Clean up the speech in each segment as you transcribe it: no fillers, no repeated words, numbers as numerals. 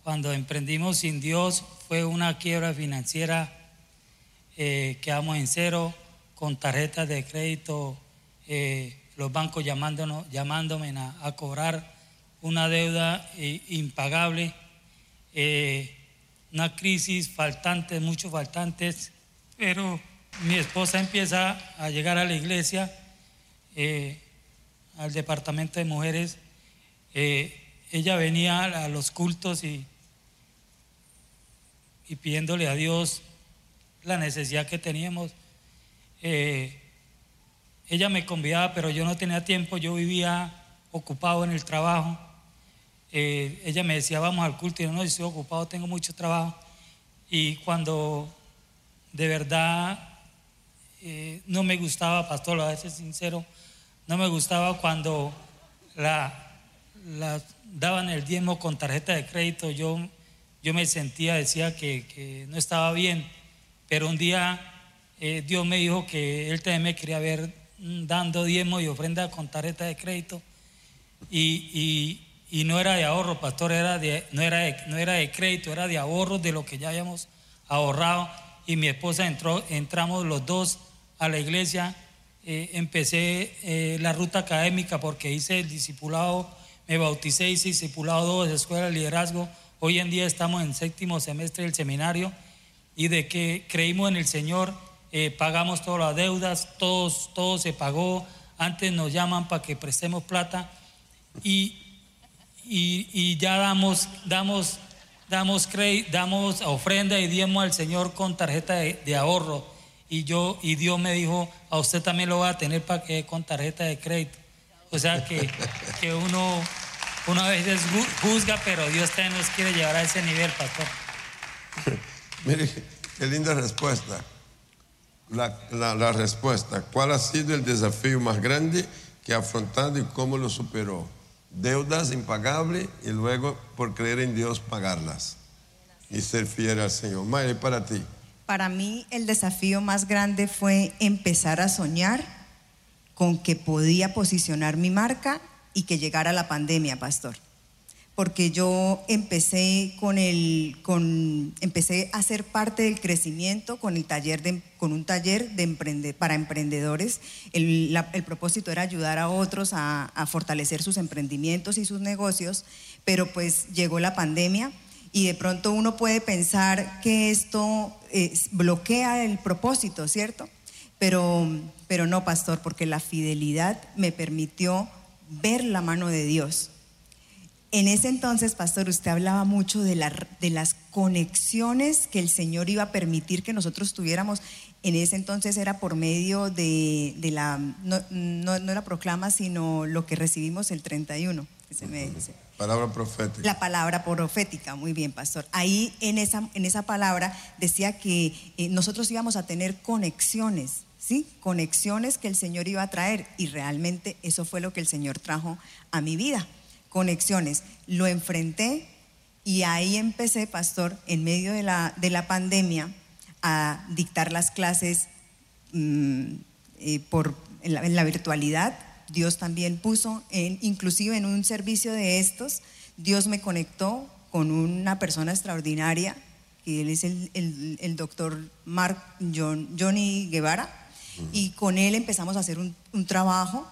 Cuando emprendimos sin Dios fue una quiebra financiera, quedamos en cero, con tarjetas de crédito, los bancos llamándome a cobrar una deuda impagable, una crisis, muchos faltantes, pero mi esposa empieza a llegar a la iglesia, al departamento de mujeres. Ella venía a los cultos y pidiéndole a Dios la necesidad que teníamos. Ella me convidaba, pero yo no tenía tiempo, yo vivía ocupado en el trabajo. Ella me decía, vamos al culto, y yo no, estoy ocupado, tengo mucho trabajo. Y cuando de verdad no me gustaba, pastor, a veces sincero, no me gustaba cuando daban el diezmo con tarjeta de crédito. Yo me decía que no estaba bien, pero un día Dios me dijo que Él también me quería ver dando diezmo y ofrenda con tarjeta de crédito, y no era de ahorro, pastor, no era de crédito, era de ahorro de lo que ya habíamos ahorrado. Y mi esposa entramos los dos a la iglesia. Empecé la ruta académica porque hice el discipulado, me bauticé, hice discipulado 2 de escuela de liderazgo. Hoy en día estamos en 7º semestre del seminario, y de que creímos en el Señor, pagamos todas las deudas, todo se pagó. Antes nos llaman para que prestemos plata, y ya damos ofrenda y diezmo al Señor con tarjeta de ahorro. Y Dios me dijo, a usted también lo va a tener para que con tarjeta de crédito. O sea que uno a veces juzga, pero Dios también nos quiere llevar a ese nivel, pastor. Mire, qué linda respuesta. La respuesta. ¿Cuál ha sido el desafío más grande que ha afrontado y cómo lo superó? Deudas impagables y luego, por creer en Dios, pagarlas y ser fiel al Señor. Mayra, para ti. Para mí el desafío más grande fue empezar a soñar con que podía posicionar mi marca y que llegara la pandemia, pastor. Porque yo empecé empecé a ser parte del crecimiento con un taller para emprendedores. El propósito era ayudar a otros a fortalecer sus emprendimientos y sus negocios, pero pues llegó la pandemia. Y de pronto uno puede pensar que esto bloquea el propósito, ¿cierto? Pero no, pastor, porque la fidelidad me permitió ver la mano de Dios. En ese entonces, pastor, usted hablaba mucho de las conexiones que el Señor iba a permitir que nosotros tuviéramos. En ese entonces era por medio de no la proclama, sino lo que recibimos el 31. Palabra profética. La palabra profética, muy bien, pastor. Ahí en esa palabra decía que nosotros íbamos a tener conexiones, ¿sí? Conexiones que el Señor iba a traer, y realmente eso fue lo que el Señor trajo a mi vida. Conexiones. Lo enfrenté, y ahí empecé, pastor, en medio de la pandemia, a dictar las clases en la virtualidad. Dios también puso, inclusive en un servicio de estos, Dios me conectó con una persona extraordinaria, que él es el doctor Johnny Guevara, y con él empezamos a hacer un trabajo.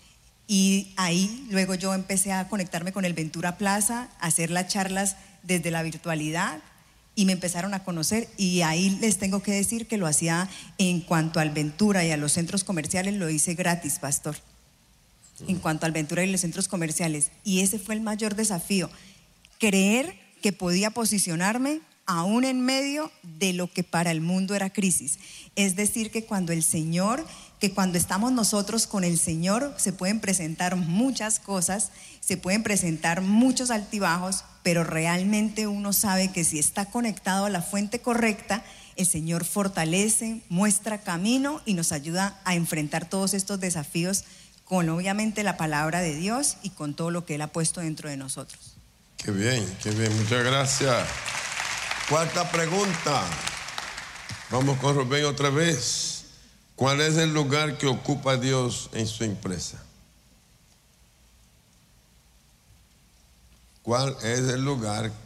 Y ahí luego yo empecé a conectarme con el Ventura Plaza, a hacer las charlas desde la virtualidad, y me empezaron a conocer. Y ahí les tengo que decir que lo hacía, en cuanto al Ventura y a los centros comerciales, lo hice gratis, pastor. En cuanto al Ventura y los centros comerciales. Y ese fue el mayor desafío, creer que podía posicionarme aún en medio de lo que para el mundo era crisis. Es decir, que cuando estamos nosotros con el Señor, se pueden presentar muchas cosas, se pueden presentar muchos altibajos, pero realmente uno sabe que si está conectado a la fuente correcta, el Señor fortalece, muestra camino y nos ayuda a enfrentar todos estos desafíos con, obviamente, la palabra de Dios y con todo lo que Él ha puesto dentro de nosotros. Qué bien, muchas gracias. Cuarta pregunta. Vamos con Rubén otra vez. ¿Cuál es el lugar que ocupa Dios en su empresa? ¿Cuál es el lugar